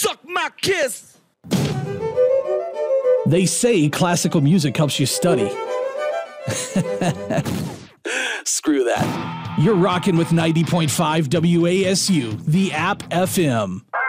Suck my kiss. They say classical music helps you study. Screw that. You're rocking with 90.5 WASU, the App FM.